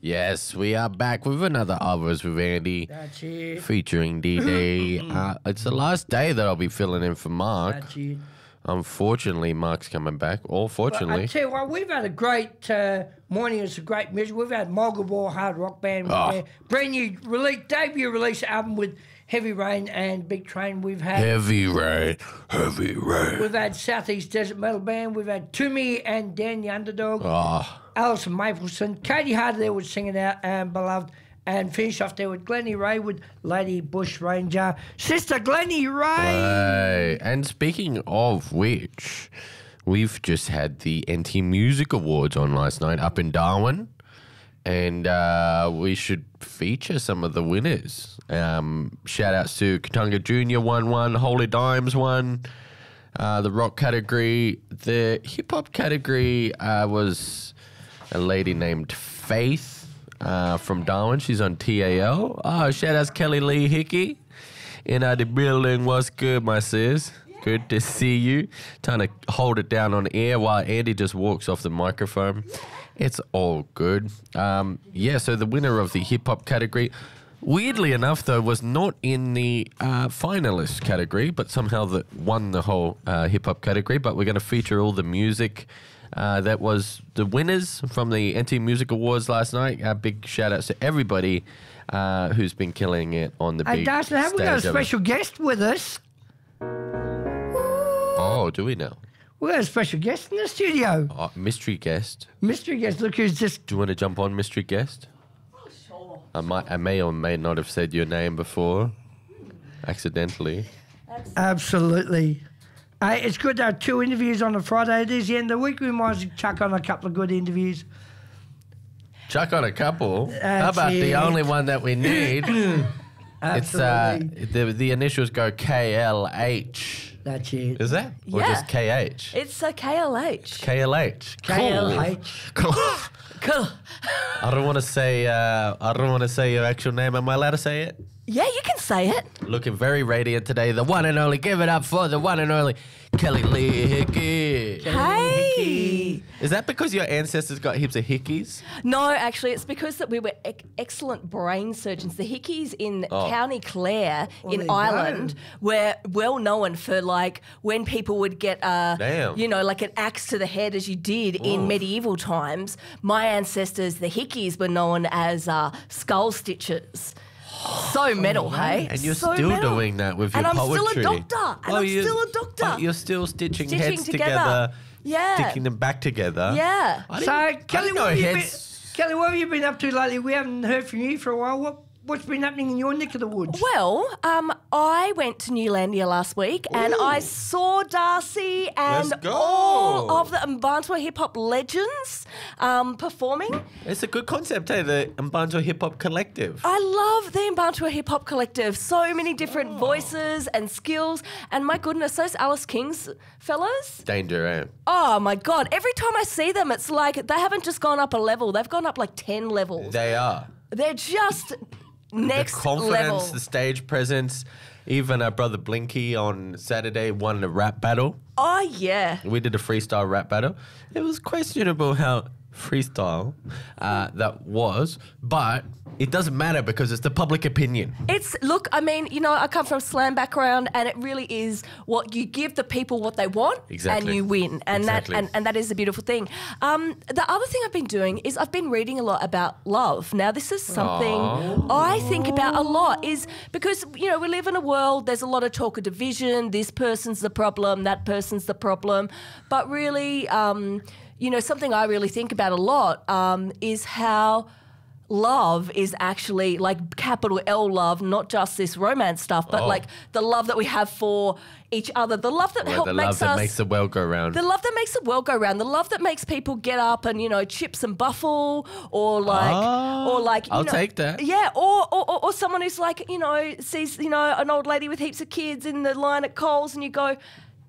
Yes, we are back with another Hours with Andy. That's it. Featuring DD. It's the last day that I'll be filling in for Mark. That's it. Unfortunately, Mark's coming back. Or fortunately. I tell you what, we've had a great morning. It's a great music. We've had Mulgawar Hard Rock Band with their brand new debut release album with Heavy Rain and Big Train. We've had Heavy Rain. We've had Southeast Desert Metal Band. We've had Toomey and Dan the Underdog. Alison Mapleson. Katie Harder there was singing out and Beloved. And finish off there with Glennie Ray with Lady Bush Ranger. Sister Glennie Ray. Hey. And speaking of which, we've just had the NT Music Awards on last night up in Darwin. And we should feature some of the winners. Shout outs to Katunga Jr. won one, Holy Dimes won, the rock category. The hip hop category was a lady named Faith from Darwin. She's on TAL. Shout outs Kelly Lee Hickey in the building. What's good, my sis? Good to see you. Trying to hold it down on air while Andy just walks off the microphone. It's all good. So the winner of the hip-hop category, weirdly enough, though, was not in the finalist category, but somehow won the whole hip-hop category. But we're going to feature all the music that was the winners from the NT Music Awards last night. Big shout-outs to everybody who's been killing it on the big stage. Hey, Darcy, have we got a special guest with us? Oh, do we now? We got a special guest in the studio. Mystery guest. Mystery guest, look who's just... Do you want to jump on, mystery guest? Oh, sure. I may or may not have said your name before, accidentally. Absolutely. It's good to have 2 interviews on a Friday. It is the end of the week. We might as well chuck on a couple of good interviews. Chuck on a couple? That's How about the it. only one that we need? Absolutely. It's the initials go KLH. That's it. Is that? Or Yeah. just KH? It's a KLH. KLH. KLH. Cool. Cool. I don't want to say your actual name. Am I allowed to say it? Yeah, you can say it. Looking very radiant today. The one and only. Give it up for the one and only Kelly Lee Hickey. Hey. Is that because your ancestors got heaps of hickeys? No, actually, it's because that we were excellent brain surgeons. The Hickeys in County Clare there in you Ireland were well known for like when people would get like an axe to the head as you did in medieval times. My ancestors, the Hickeys, were known as skull stitchers. So metal, hey? And you're so still metal. doing that with your and I'm poetry. still a doctor. And I'm still a doctor. But you're still stitching heads together. Yeah. sticking them back together. Yeah. So, Kelly, know Kelly, what have you been up to lately? We haven't heard from you for a while. What's been happening in your neck of the woods? Well, I went to Newlandia last week and I saw Darcy and Let's go. all of the Mbantua hip hop legends performing. It's a good concept, hey, the Mbantua Hip Hop Collective. I love the Mbantua hip hop collective. So many different voices and skills. And my goodness, those Alice Kings fellas. Danger, eh? Oh my God. Every time I see them, it's like they haven't just gone up a level. They've gone up like 10 levels. They are. They're just next the confidence, level. the stage presence. Even our brother Blinky on Saturday won a rap battle. Oh, yeah. We did a freestyle rap battle. It was questionable how freestyle that was, but it doesn't matter because it's the public opinion. I come from a slam background and it really is what you give the people what they want Exactly. and you win. And Exactly. that is a beautiful thing. The other thing I've been doing is I've been reading a lot about love. Now, this is something I think about a lot is because, we live in a world, there's a lot of talk of division, this person's the problem, that person's the problem. But really, something I really think about a lot is how love is actually like capital L love, not just this romance stuff, but like the love that we have for each other, the love that The love that makes the world go round. the love that makes the world go round, the love that makes people get up and chips and buffle, or like I'll take that. Yeah, or someone who's like sees an old lady with heaps of kids in the line at Coles, and you go,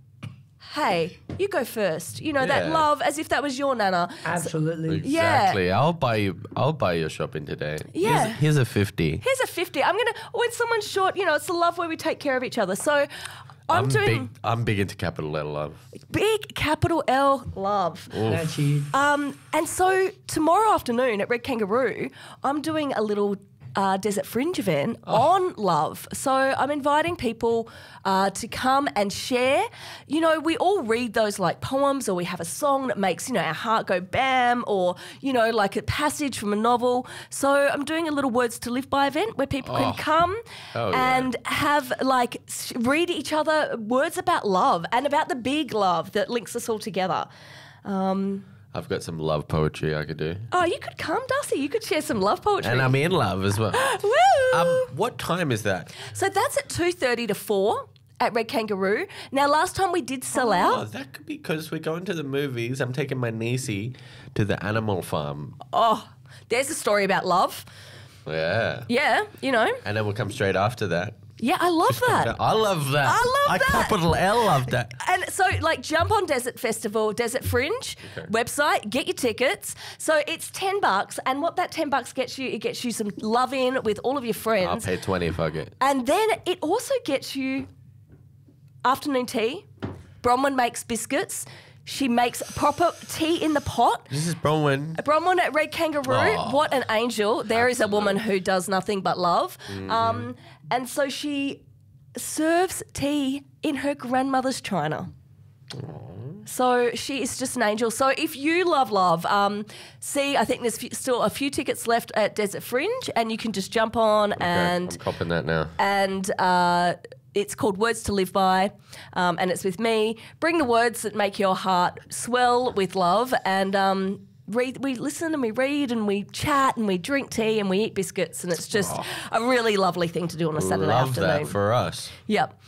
hey, you go first. That love as if that was your nana. Absolutely. Exactly. I'll buy you shopping today. Yeah. Here's a 50. Here's a 50. When someone's short, it's the love where we take care of each other. So I'm doing big into capital L love. big capital L love. That's it. And so tomorrow afternoon at Red Kangaroo, I'm doing a little Desert Fringe event on love. So I'm inviting people to come and share. You know, we all read those like poems, or we have a song that makes, our heart go bam, or, like a passage from a novel. So I'm doing a little Words to Live By event where people can come and have read each other words about love and about the big love that links us all together. I've got some love poetry I could do. Oh, you could come, Darcy. You could share some love poetry. And I'm in love as well. Woo! What time is that? So that's at 2:30 to 4 at Red Kangaroo. Now, last time we did sell out. That could be because we're going to the movies. I'm taking my niecey to the animal farm. Oh, there's a story about love. Yeah. Yeah, And then we'll come straight after that. Yeah, I love that. I love that. I capital L love that. And so, jump on Desert Festival, Desert Fringe website, get your tickets. So it's $10, and what that $10 gets you, it gets you some love in with all of your friends. I'll pay 20 if I get. And then it also gets you afternoon tea. Bronwyn makes biscuits. She makes proper tea in the pot. This is Bronwyn. Bronwyn at Red Kangaroo. What an angel. There is a woman who does nothing but love. And so she serves tea in her grandmother's china. So she is just an angel. So if you love love, I think there's still a few tickets left at Desert Fringe, and you can just jump on and... I'm copping that now. And... it's called Words to Live By, and it's with me. Bring the words that make your heart swell with love, and we listen and we read and we chat and we drink tea and we eat biscuits, and it's just a really lovely thing to do on a Saturday afternoon. Love that for us. Yep.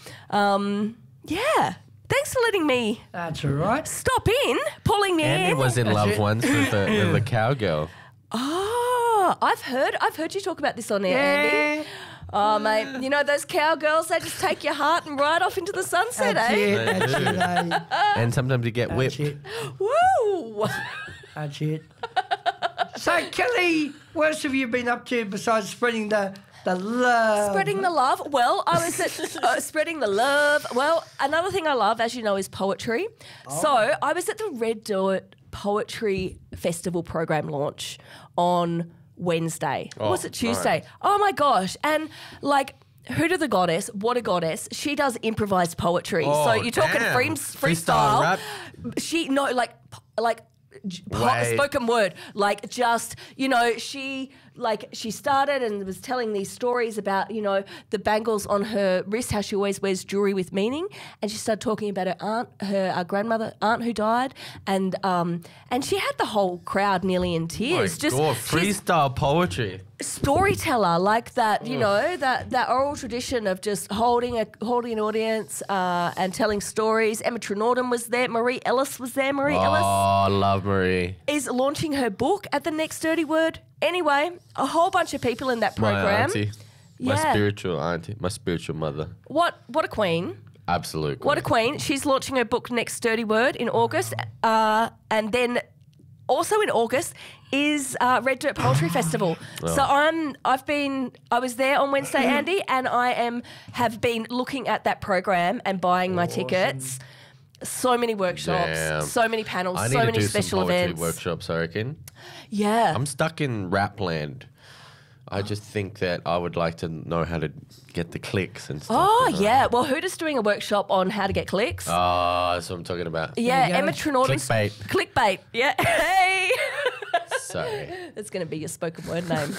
Yeah. Thanks for letting me. That's all right. Stop in, pulling me in. Andy was in love once with the cowgirl. Oh, I've heard you talk about this on air, Andy. Oh, mate, those cowgirls, they just take your heart and ride off into the sunset, That's eh? it. That's it, eh? And sometimes you get whipped. That's it. Woo! That's it. So, Kelly, what else have you been up to besides spreading the love? Spreading the love. Well, I was at spreading the love. Well, another thing I love, as you know, is poetry. So I was at the Red Dirt Poetry Festival program launch on Wednesday. Or was it Tuesday? Right. Oh, my gosh. And, Huda the Goddess, what a goddess. She does improvised poetry. So you're talking freestyle. Rap. She, Wait. spoken word, she started and was telling these stories about, the bangles on her wrist, how she always wears jewelry with meaning, and she started talking about her grandmother aunt who died, and she had the whole crowd nearly in tears. Freestyle poetry. Storyteller like that, that oral tradition of just holding an audience and telling stories. Emma Trinordon was there. Marie Ellis was there. Marie Ellis. Oh, I love Marie. Is launching her book at the next Dirty Word. Anyway, a whole bunch of people in that program. My auntie. Yeah. My spiritual auntie. My spiritual mother. What a queen. Absolute queen. What a queen. She's launching her book Next Dirty Word in August. And then also in August is Red Dirt Poetry Festival. So I was there on Wednesday, Andy, and I have been looking at that program and buying my tickets. So many workshops, so many panels, so many special events. I need to do some poetry workshops, I reckon. Yeah. I'm stuck in rap land. I just think that I would like to know how to get the clicks and stuff. Oh, yeah. Well, Huda's doing a workshop on how to get clicks. Oh, that's what I'm talking about. Yeah, Emma Trinordon's... Clickbait. Yeah. Hey! Sorry. That's going to be your spoken word name.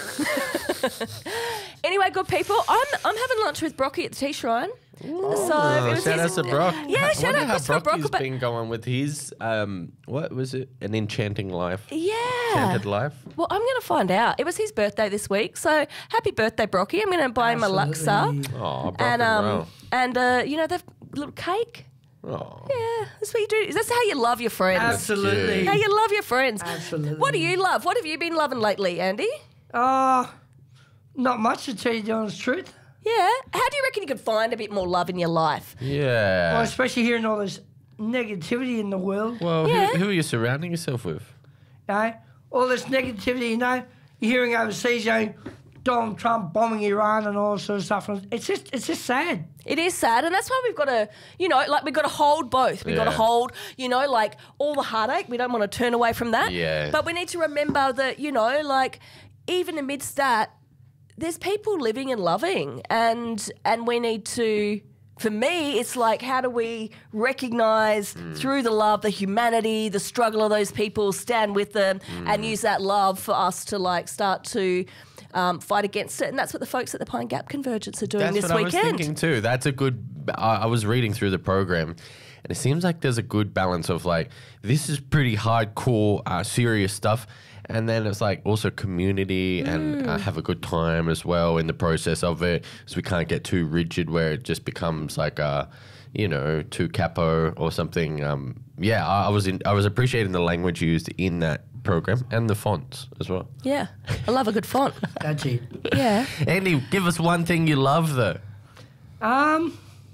Anyway, good people, I'm having lunch with Brocky at the Tea Shrine. Shout out to Brock. Yeah, shout out to Brock. Brock's been going with his, what was it? An Enchanting Life? Yeah. Enchanted Life? Well, I'm going to find out. It was his birthday this week, so happy birthday, Brocky. I'm going to buy him a Luxa. Oh, Brock and they've little cake. Oh. Yeah, that's what you do. That's how you love your friends. Absolutely. How you love your friends. Absolutely. What do you love? What have you been loving lately, Andy? Not much, to tell you the honest truth. Yeah. How do you reckon you could find a bit more love in your life? Yeah. Well, especially hearing all this negativity in the world. Well, Yeah. who are you surrounding yourself with? All this negativity, you're hearing overseas, Donald Trump bombing Iran and all sort of stuff. It's just sad. It is sad, and that's why we've got to, we've got to hold both. We've got to hold, all the heartache. We don't want to turn away from that. Yeah. But we need to remember that, even amidst that, there's people living and loving, and we need to. For me, it's like, how do we recognise through the love, the humanity, the struggle of those people, stand with them, and use that love for us to start to fight against it. And that's what the folks at the Pine Gap Convergence are doing this weekend. That's what I was thinking too. That's a good. I was reading through the program, and it seems like there's a good balance of this is pretty hardcore, serious stuff. And then it's also community and have a good time as well in the process of it. So we can't get too rigid where it just becomes too capo or something. I was appreciating the language used in that program and the fonts as well. Yeah, I love a good font. That's it. Yeah. Andy, give us one thing you love though. No,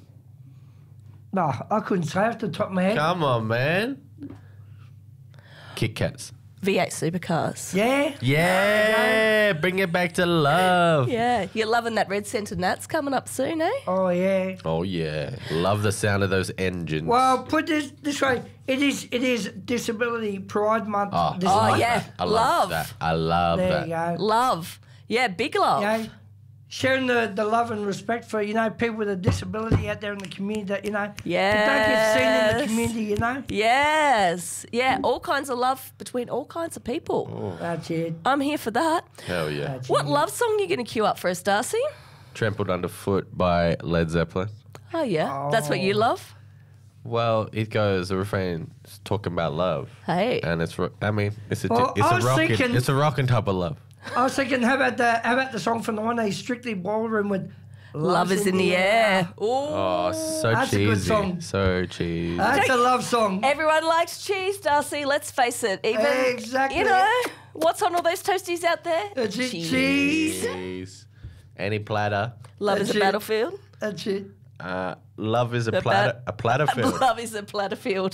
I couldn't say off the top of my head. Come on, man. Kit Kats. V8 supercars. Yeah. Yeah, bring it back to love. Yeah, you're loving that Red Centre Nats coming up soon, eh? Oh yeah. Oh yeah, love the sound of those engines. Well, put this way. It is Disability Pride Month. Oh, this oh, month. yeah. I Love. love that. I love There that. you go. Love. Yeah, big love. Yeah. Sharing the love and respect for, people with a disability out there in the community that, that don't get seen in the community, Yes. Yeah, all kinds of love between all kinds of people. Oh. That's it. I'm here for that. Hell yeah. That's What it. love song are you going to cue up for us, Darcy? Trampled Underfoot by Led Zeppelin. Oh, yeah. That's what you love? Well, it goes, the refrain is talking about love. Hey. And it's Well, I was rockin' thinking- it's a rockin' type of love. I was thinking, how about the song from the one day Strictly Ballroom with Love is in the air. Ooh. Oh, so That's a cheesy. good song. So cheesy. That's a love song. Everyone likes cheese, Darcy. Let's face it. Even, Exactly. what's on all those toasties out there? That's it. Cheese. Cheese. Any platter. Love That's is a it. battlefield. That's it. Love is a The platter. A platterfield. Love is a platterfield.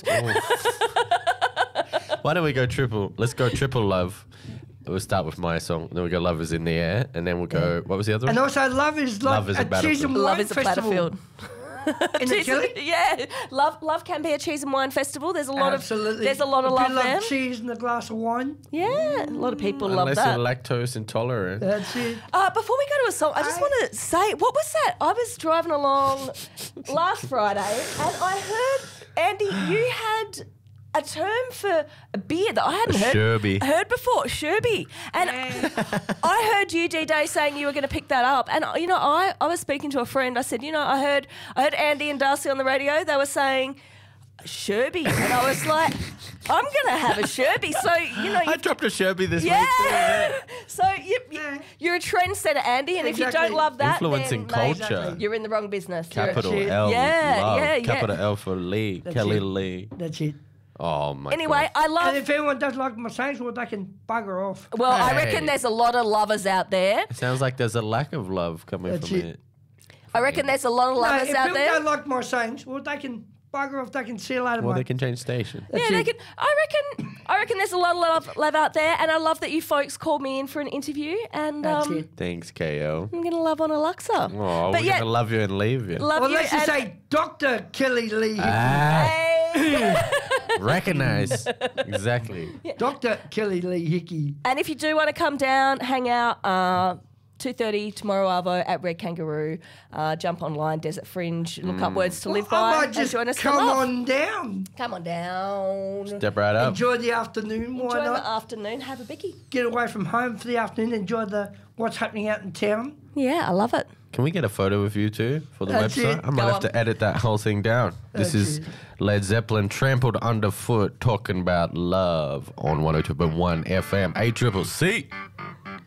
Why don't we go triple? Let's go triple love. We'll start with my song. Then we go Love is in the air. And then we'll go, what was the other one? And also, love is like Love is a a cheese and battlefield. Love wine is a festival. platterfield. In the Cheese- Chile? yeah, love can be a cheese and wine festival. There's a lot Absolutely. of love If you there. love cheese and a glass of wine. Yeah, a lot of people love Unless that. you're lactose intolerant. That's it. Before we go to a song, I just want to say, what was that? I was driving along last Friday and I heard, Andy, you had a term for a beer that I hadn't heard before, Sherby. And I heard you, D-Day, saying you were going to pick that up. And, I was speaking to a friend. I said, I heard Andy and Darcy on the radio. They were saying Sherby. And I was like, I'm going to have a Sherby. So, I dropped a Sherby this week. yeah. So you're a trendsetter, Andy, and if you Exactly. don't love that, Influencing then, mate, culture. you're in the wrong business. Capital Shit. L. Yeah, love. yeah. Capital L for Lee. That's Kelly it. Lee. That's it. Oh, my Anyway, God. I love. And if anyone doesn't like my sayings, well, they can bugger off. Well, I Hey. reckon there's a lot of lovers out there. It sounds like there's a lack of love coming That's from it. it. I reckon there's a lot of No, lovers if out people there. don't like my sayings, well, they can bugger off. They can see you later, Well, mate. they can change station. That's Yeah, they it. can. I reckon there's a lot of love out there, and I love that you folks called me in for an interview. And That's it. Thanks, KO. I'm gonna love on Alexa. Oh, but we're yeah, going to love you and leave you. love Well, you. let's just and- say Dr. Kelly Lee. Hey. Recognize. Exactly. Dr. Kelly Lee Hickey. And if you do want to come down, hang out, 2:30 tomorrow, Arvo, at Red Kangaroo. Jump online, Desert Fringe, look up Words to Live I By, might and just join us for come love. on down. Come on down. Step right up. Enjoy the afternoon. Why Enjoy not? the afternoon. Have a bicky. Get away from home for the afternoon. Enjoy what's happening out in town. Yeah, I love it. Can we get a photo of you too for the That's website? it. I might Go have on. to edit that whole thing down. This That's is it. Led Zeppelin, Trampled Underfoot, talking about love on 102.1 FM, ACCC.